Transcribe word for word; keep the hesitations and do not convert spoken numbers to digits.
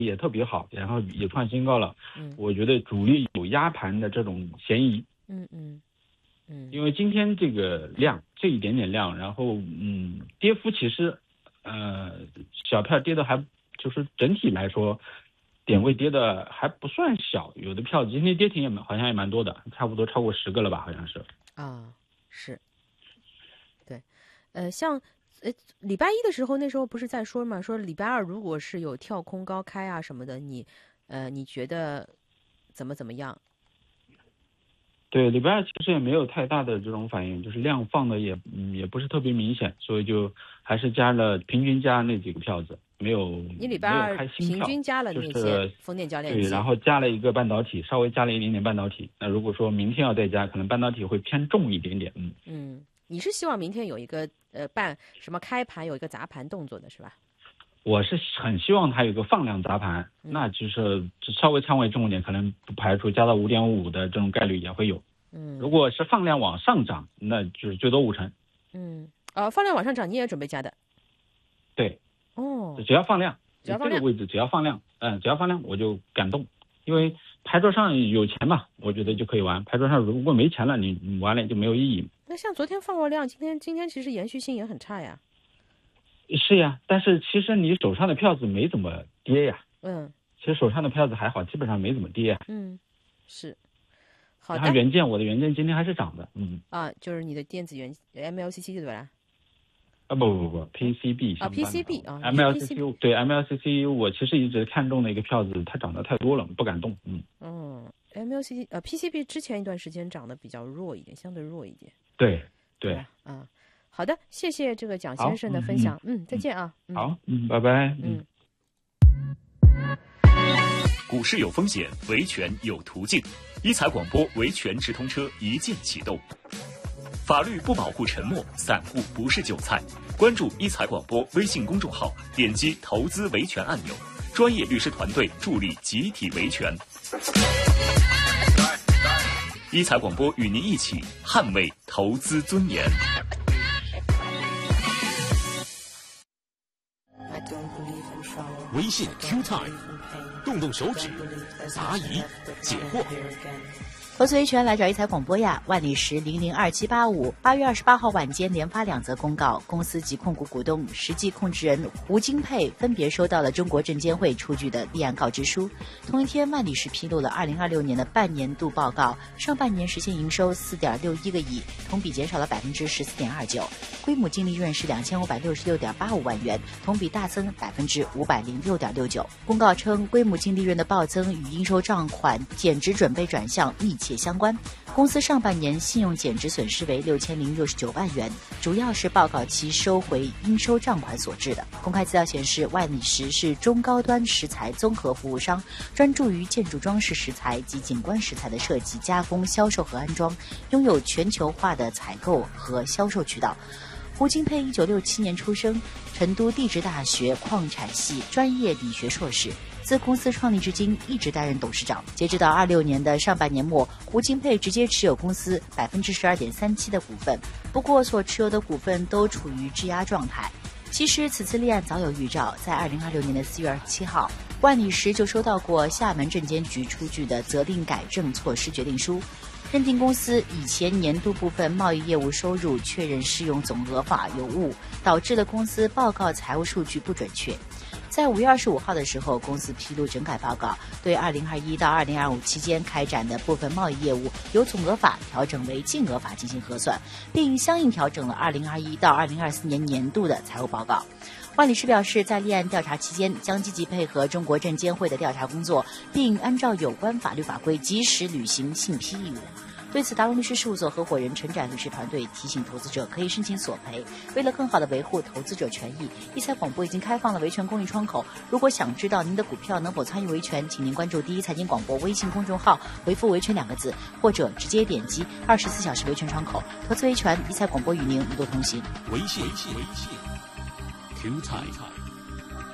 也特别好，然后也创新高了。 嗯， 我觉得主力有压盘的这种嫌疑。 嗯嗯嗯， 因为今天这个量，这一点点量，然后嗯，跌幅其实，呃，小票跌的还就是整体来说，点位跌的还不算小，有的票今天跌停也蛮好像也蛮多的，差不多超过十个了吧，好像是。 啊，是，对，呃，像呃礼拜一的时候，那时候不是在说嘛，说礼拜二如果是有跳空高开啊什么的，你呃你觉得怎么怎么样？ 对，礼拜二其实也没有太大的这种反应，就是量放的也嗯也不是特别明显，所以就还是加了平均加那几个票子，没有你礼拜二平均加了那些风电教练机， 对，然后加了一个半导体，稍微加了一点点半导体。那如果说明天要再加，可能半导体会偏重一点点。嗯嗯，你是希望明天有一个呃半什么开盘有一个砸盘动作的是吧？ 我是很希望它有个放量砸盘， 嗯、 那就是稍微仓位重一点，可能不排除加到五点五的这种概率也会有。 嗯， 如果是放量往上涨，那就是最多五成。 嗯，呃，放量往上涨，你也准备加的？ 对， 哦， 只要放量， 只要放量， 这个位置只要放量，嗯，只要放量我就敢动，因为牌桌上有钱嘛，我觉得就可以玩。牌桌上如果没钱了，你你玩了就没有意义。 那像昨天放过量，今天今天其实延续性也很差呀。 是呀，但是其实你手上的票子没怎么跌呀。 嗯， 其实手上的票子还好，基本上没怎么跌呀。 嗯，是。好的。 然后元件，我的元件今天还是涨的。嗯。 啊，就是你的电子元 M L C C 对吧？ 啊不不不 ，P C B 啊 P C B 啊 ，M L C C U 对 M L C C U， 我其实一直看中的一个票子，它涨得太多了，不敢动。嗯。 嗯 ，M L C C 呃 P C B 之前一段时间涨得比较弱一点，相对弱一点。 对对。 啊，好的，谢谢这个蒋先生的分享。嗯, 嗯，再见啊。 嗯、好，嗯，拜拜。 嗯。 股市有风险，维权有途径。一财广播维权直通车一键启动。法律不保护沉默，散户不是韭菜。关注一财广播微信公众号，点击投资维权按钮，专业律师团队助力集体维权。一财广播与您一起捍卫投资尊严。 微信 Q Time， 动动手指，答疑解惑。 投资维权来找一财广播呀！万里时零零二七八五，八月二十八号晚间连发两则公告，公司及控股股东、实际控制人胡金佩分别收到了中国证监会出具的立案告知书。同一天，万里时披露了二零二六年的半年度报告，上半年实现营收四点六一个亿，同比减少了百分之十四点二九，规模净利润是两千五百六十六点八五万元，同比大增百分之五百零六点六九。公告称，规模净利润的暴增与应收账款减值准备转向密切相关。公司上半年信用减值损失为六千零六十九万元，主要是报告期收回应收账款所致的。公开资料显示，万里时是中高端石材综合服务商，专注于建筑装饰石材及景观石材的设计、加工、销售和安装，拥有全球化的采购和销售渠道。胡金佩一九六七年出生，成都地质大学矿产系专业理学硕士。自公司创立至今，一直担任董事长。截止到二六年的上半年末，胡金佩直接持有公司百分之十二点三七的股份，不过所持有的股份都处于质押状态。其实此次立案早有预兆，在二零二六年的四月二十七号，万里时就收到过厦门证监局出具的责令改正措施决定书，认定公司以前年度部分贸易业务收入确认适用总额法有误，导致了公司报告财务数据不准确。在五月二十五号的时候，公司披露整改报告，对二零二一到二零二五期间开展的部分贸易业务由总额法调整为净额法进行核算，并相应调整了二零二一到二零二四年年度的财务报告。万里时表示，在立案调查期间，将积极配合中国证监会的调查工作，并按照有关法律法规及时履行信批义务。对此，达龙律师事务所合伙人陈展律师团队提醒投资者可以申请索赔。为了更好地维护投资者权益，一财广播已经开放了维权公益窗口。如果想知道您的股票能否参与维权，请您关注第一财经广播微信公众号，回复维权两个字，或者直接点击二十四小时维权窗口。投资维权，一财广播与您一路同行。 微信微信微信 Q 财